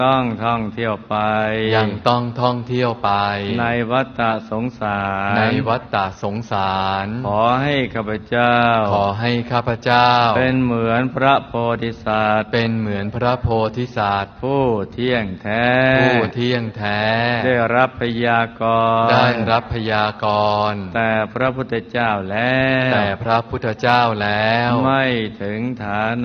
ต้องท่องเที่ยวไปยังต้องท่องเที่ยวไปในวัฏฏะสงสารในวัฏฏะสงสารขอให้ข้าพเจ้าขอให้ข้าพเจ้าเป็นเหมือนพระโพธิสัตว์เป็นเหมือนพระโพธิสัตว์ผู้เที่ยงแท้ผู้เที่ยงแท้ได้รับพยากรณ์ได้รับพยากรณ์แต่พระพุทธเจ้าแล้วแต่พระพุทธเจ้าแล้วไม่ถึงฐานะ